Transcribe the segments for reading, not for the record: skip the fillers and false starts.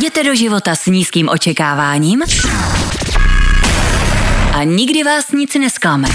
Jděte do života s nízkým očekáváním a nikdy vás nic nesklame.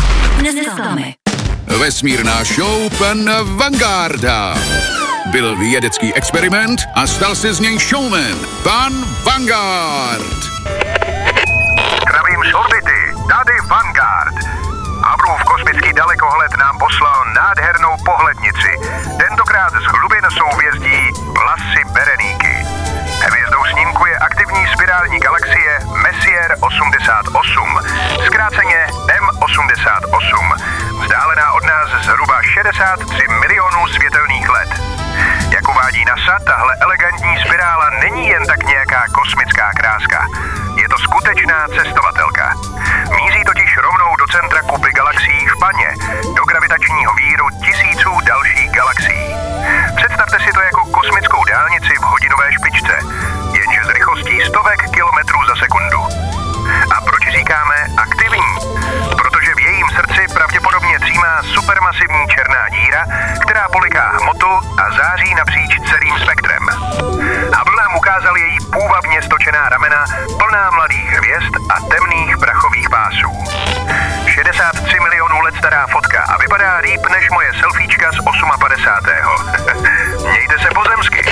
Vesmírná show pana Vangarda. Byl vědecký experiment a stal se z něj showman. Pan Vanguard. Zdravím z orbity, tady Vanguard. Havlův kosmický dalekohled nám poslal nádhernou pohlednici. Tentokrát z hlubin souhvězdí Vlasy Bereníky. Hvězdou snímku je aktivní spirální galaxie Messier 88, zkráceně M88, vzdálená od nás zhruba 63 milionů světelných let. Jak uvádí NASA, tahle elegantní spirála není jen tak nějaká kosmická kráska. Je to skutečná cestovatelka. Míří totiž rovnou do centra kupy galaxií v Paně, do gravitačního víru tisíců dalších galaxií. Představte si to jako kosmickou dálnici v hodinové špičce, jenže s rychlostí stovek kilometrů za sekundu. A proč říkáme aktivní? Protože v jejím srdci pravděpodobně dřímá supermasivní černá díra, která poliká hmotu a září napříč celým spektrem. Hubble nám ukázal její půvabně stočená ramena, plná mladých hvězd a temných prachových pásů. 63 milionů let stará fotka a vypadá líp než moje selfiečka z 58. Mějte se pozemsky.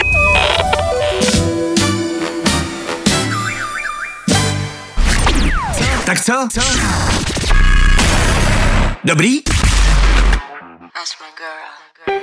Tak co? Dobrý? That's my girl.